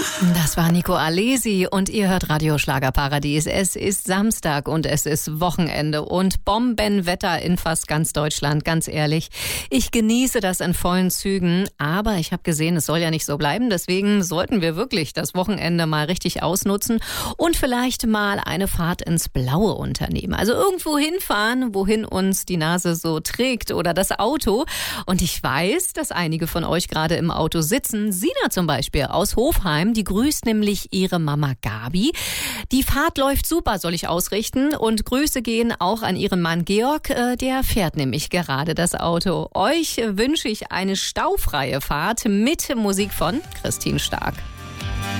Das war Nico Alesi und ihr hört Radio Schlagerparadies. Es ist Samstag und es ist Wochenende und Bombenwetter in fast ganz Deutschland, ganz ehrlich. Ich genieße das in vollen Zügen, aber ich habe gesehen, es soll ja nicht so bleiben. Deswegen sollten wir wirklich das Wochenende mal richtig ausnutzen und vielleicht mal eine Fahrt ins Blaue unternehmen. Also irgendwo hinfahren, wohin uns die Nase so trägt oder das Auto. Und ich weiß, dass einige von euch gerade im Auto sitzen. Sina zum Beispiel aus Hofheim, die grüßt nämlich ihre Mama Gabi. Die Fahrt läuft super, soll ich ausrichten. Und Grüße gehen auch an ihren Mann Georg, der fährt nämlich gerade das Auto. Euch wünsche ich eine staufreie Fahrt mit Musik von Christine Stark.